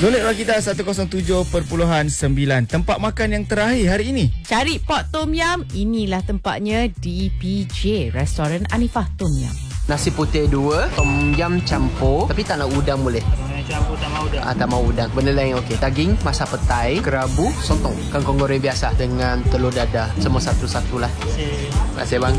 Zolit Rakita 107.9, tempat makan yang terakhir hari ini. Cari pot tom yum, inilah tempatnya di PJ, Restoran Anifah Tom Yum. Nasi putih 2, tom yum campur. Tapi tak nak udang boleh? Campur tak mau udang. Tak mau udang. Benda lain okey. Daging, masak petai, kerabu, sotong. Kangkung goreng biasa dengan telur dadah. Semua satu-satu lah. Terima kasih bang.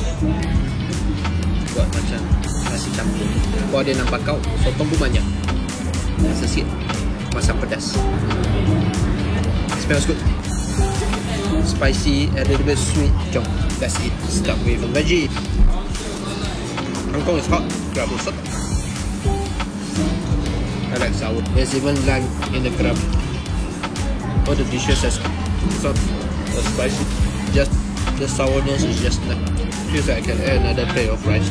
Buat macam nasi campur. Kau ada nampak kau, sotong pun banyak. Rasa sikit. Masam pedas. Smells good. Spicy, a little bit sweet. Jom, that's it. Start with veggie. Kangkung is hot. Kerabu sotong. I like sour. There's even lime in the crab. All the dishes has not spicy. Just the sourness is just not. Feels like I can add another plate of rice.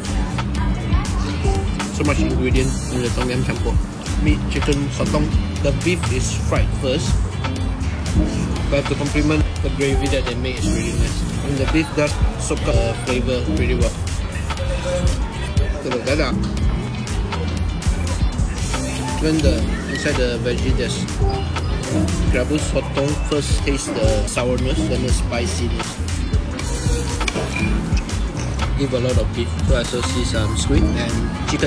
So much ingredients in the tom yum campur. Meat, chicken, sotong. The beef is fried first. But to complement the gravy that they make is really nice. And the beef does soak up the flavor pretty well. Telur dadah. When inside the veggie there's kerabu sotong. First taste the sourness, then the spiciness. Give a lot of beef, so I also see some squid and chicken.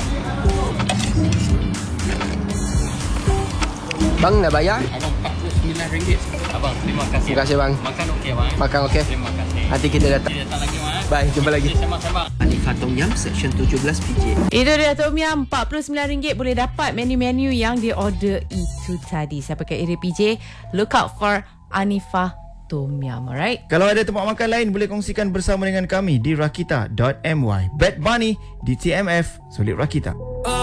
Bang, dah bayar? Abang RM49. Abang, terima kasih. Terima kasih bang. Makan okey bang. Makan okey. Terima kasih. Nanti kita datang. Kita datang lagi bang. Bye, jumpa lagi. Sama-sama. Anifah Tom Yum Section 17 PJ. Itu dia tom yum, RM49 boleh dapat menu-menu yang dia order itu tadi. Siapa kat area PJ, look out for Anifah Tom Yum, alright? Kalau ada tempat makan lain, boleh kongsikan bersama dengan kami di rakita.my. Bad Bunny di TMF Zolit Rakita.